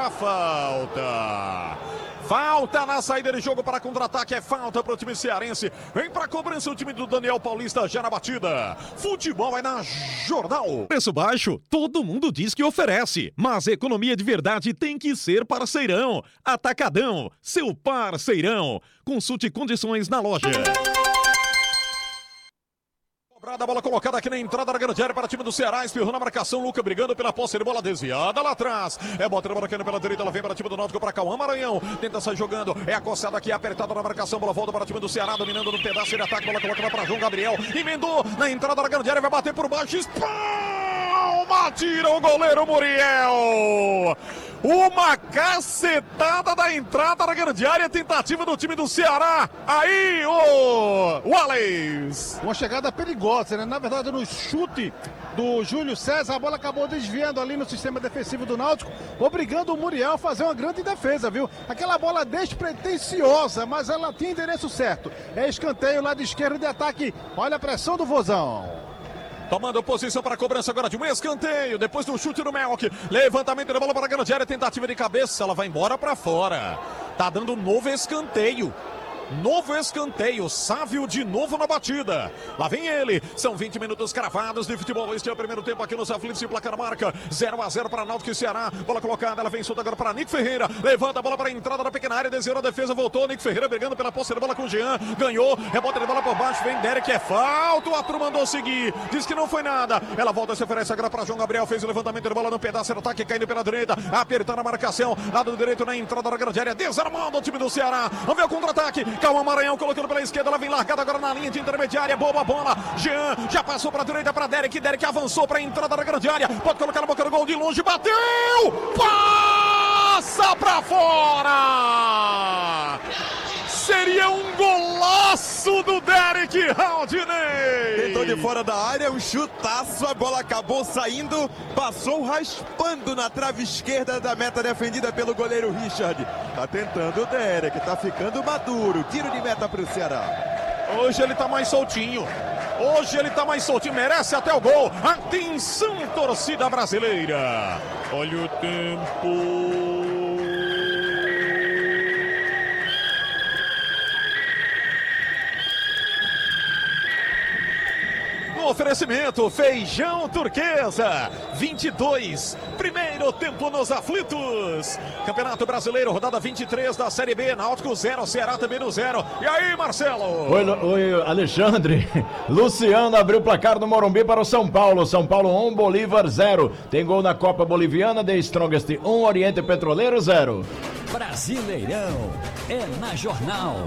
a falta. Falta na saída de jogo para contra-ataque, é falta para o time cearense. Vem para a cobrança o time do Daniel Paulista já na batida. Futebol é na Jornal. Preço baixo, todo mundo diz que oferece, mas economia de verdade tem que ser parceirão. Atacadão, seu parceirão. Consulte condições na loja. A bola colocada aqui na entrada da grande área para o time do Ceará, espirrou na marcação, Luca brigando pela posse de bola desviada lá atrás, é bota a bola aqui pela direita, ela vem para o time do Náutico, para Cauã Maranhão, tenta sair jogando, é acossada aqui, apertada na marcação, bola volta para o time do Ceará, dominando no pedaço de ataque, bola colocada para João Gabriel, emendou na entrada da grande área, vai bater por baixo, espalma, tira o goleiro Muriel. Uma cacetada da entrada da grande área, tentativa do time do Ceará. Aí o Wallace. Uma chegada perigosa, né? Na verdade, no chute do Júlio César, a bola acabou desviando ali no sistema defensivo do Náutico, obrigando o Muriel a fazer uma grande defesa, viu? Aquela bola despretensiosa, mas ela tinha endereço certo. É escanteio lado esquerdo de ataque. Olha a pressão do Vozão. Tomando posição para a cobrança agora de um escanteio, depois do chute do Melk, levantamento da bola para a grande área, tentativa de cabeça, ela vai embora para fora. Tá dando um novo escanteio. Novo escanteio, Sávio de novo na batida. Lá vem ele, são 20 minutos cravados de futebol. Este é o primeiro tempo aqui nos aflitos e placar marca 0-0 para Náutico e Ceará. Bola colocada, ela vem solta agora para Nick Ferreira. Levanta a bola para a entrada da pequena área, desviou a defesa, voltou. Nick Ferreira brigando pela posse de bola com o Jean. Ganhou, rebota de bola por baixo, vem Derek, é falta. O Atru mandou seguir, diz que não foi nada. Ela volta, se oferece agora para João Gabriel. Fez o levantamento de bola no pedaço do ataque, caindo pela direita. Apertando a marcação, lado direito na entrada da grande área. Desarmando o time do Ceará. Vamos ver o contra-ataque. Cauã Maranhão colocando pela esquerda, ela vem largada agora na linha de intermediária, boa bola, Jean já passou para a direita para Derek avançou para a entrada da grande área, pode colocar na boca do gol de longe, bateu, passa para fora, seria um golaço do Derek Haldinei. Tentou de fora da área, um chutaço, a bola acabou saindo, passou raspando na trave esquerda da meta defendida pelo goleiro Richard. Tá tentando o Derek, tá ficando maduro, tiro de meta para o Ceará. Hoje ele tá mais soltinho. Hoje ele tá mais soltinho, merece até o gol. Atenção, torcida brasileira. Olha o tempo. Oferecimento Feijão Turquesa 22, primeiro tempo nos aflitos, Campeonato Brasileiro, rodada 23 da Série B, Náutico 0, Ceará também no 0. E aí, Marcelo? Oi, Alexandre. Luciano abriu o placar do Morumbi para o São Paulo. São Paulo 1, Bolívar 0. Tem gol na Copa Boliviana, The Strongest 1, Oriente Petroleiro 0. Brasileirão é na Jornal.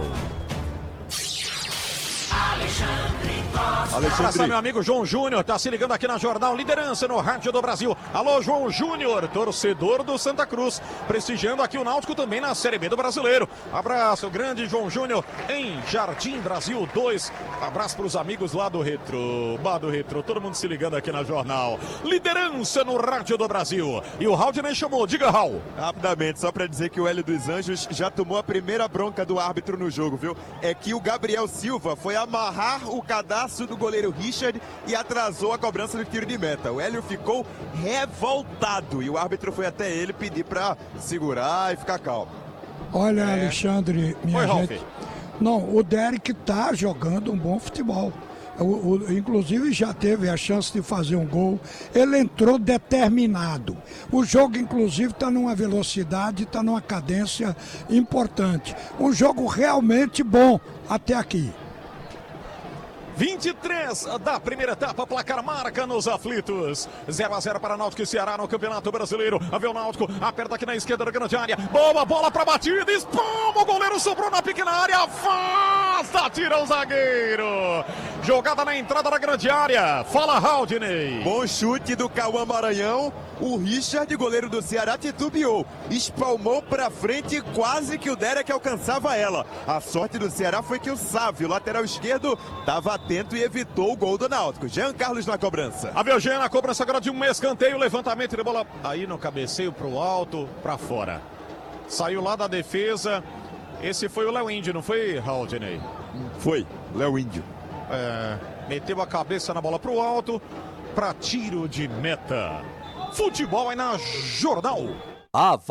Abraçar meu amigo João Júnior, tá se ligando aqui na Jornal, liderança no rádio do Brasil. Alô, João Júnior, torcedor do Santa Cruz, prestigiando aqui o Náutico também na Série B do Brasileiro. Abraço, grande João Júnior, em Jardim Brasil 2. Abraço para os amigos lá do Retro, todo mundo se ligando aqui na Jornal. Liderança no rádio do Brasil. E o Haldinei chamou, diga, Raul. Rapidamente, só para dizer que o Hélio dos Anjos já tomou a primeira bronca do árbitro no jogo, viu? É que o Gabriel Silva foi amarrar o cadastro do goleiro Richard e atrasou a cobrança do tiro de meta. O Hélio ficou revoltado e o árbitro foi até ele pedir para segurar e ficar calmo. Olha, Alexandre, minha gente. Não, o Derek tá jogando um bom futebol. Inclusive já teve a chance de fazer um gol. Ele entrou determinado. O jogo, inclusive, está numa velocidade, está numa cadência importante. Um jogo realmente bom até aqui. 23 da primeira etapa, placar marca nos aflitos. 0-0 para Náutico e Ceará no Campeonato Brasileiro. A ver o Náutico, aperta aqui na esquerda da grande área. Boa bola para batida, espalma, o goleiro sobrou na pequena área. Afasta, tira o zagueiro. Jogada na entrada da grande área. Fala, Haldinei. Bom chute do Cauã Maranhão. O Richard, goleiro do Ceará, titubeou. Espalmou para frente, quase que o Derek alcançava ela. A sorte do Ceará foi que o Sávio, lateral esquerdo, estava atento e evitou o gol do Náutico. Jean Carlos na cobrança. A ver, Jean na cobrança agora de um escanteio, levantamento de bola. Aí no cabeceio pro alto, para fora. Saiu lá da defesa. Esse foi o Léo Índio, não foi, Haldinei? Foi, Léo Índio. Meteu a cabeça na bola pro alto, para tiro de meta. Futebol é na Jornal.